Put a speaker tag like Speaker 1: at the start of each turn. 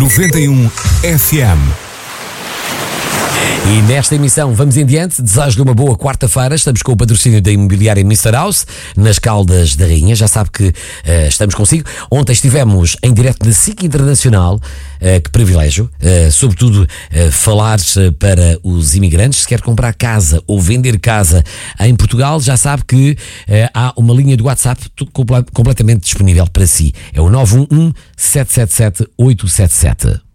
Speaker 1: 91 FM.
Speaker 2: E nesta emissão vamos em diante, desejo-lhe uma boa quarta-feira. Estamos com o patrocínio da imobiliária Mr. House, nas Caldas da Rainha. Já sabe que estamos consigo. Ontem estivemos em direto da SIC Internacional. Que privilégio, sobretudo falar para os imigrantes. Se quer comprar casa ou vender casa em Portugal, já sabe que há uma linha de WhatsApp completamente disponível para si. É o 911 777 877.